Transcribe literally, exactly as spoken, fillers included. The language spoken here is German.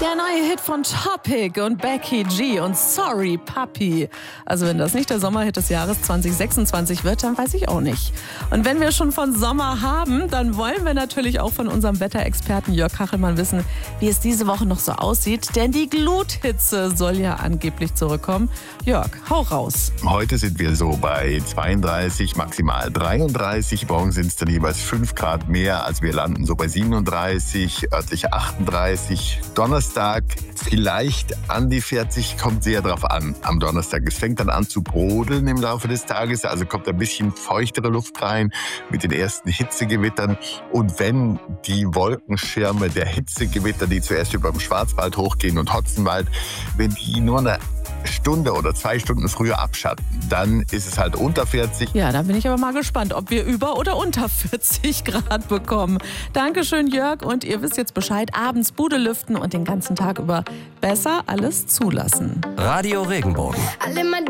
Der neue Hit von Topic und Becky G und Sorry Puppy. Also wenn das nicht der Sommerhit des Jahres zwanzig sechsundzwanzig wird, dann weiß ich auch nicht. Und wenn wir schon von Sommer haben, dann wollen wir natürlich auch von unserem Wetterexperten Jörg Kachelmann wissen, wie es diese Woche noch so aussieht. Denn die Gluthitze soll ja angeblich zurückkommen. Jörg, hau raus. Heute sind wir so bei zweiunddreißig, maximal dreiunddreißig. Morgen sind es dann jeweils fünf Grad mehr. Also wir landen so bei siebenunddreißig, örtlich achtunddreißig. Donnerstag vielleicht an die vierzig, kommt sehr drauf an am Donnerstag. Es fängt dann an zu brodeln im Laufe des Tages, also kommt ein bisschen feuchtere Luft rein mit den ersten Hitzegewittern. Und wenn die Wolkenschirme der Hitzegewitter, die zuerst über dem Schwarzwald hochgehen und Hotzenwald, wenn die nur eine Stunde oder zwei Stunden früher abschatten, dann ist es halt unter vierzig. Ja, da bin ich aber mal gespannt, ob wir über oder unter vierzig Grad bekommen. Dankeschön, Jörg. Und ihr wisst jetzt Bescheid, abends Bude lüften und den ganzen Tag über besser alles zulassen. Radio Regenbogen.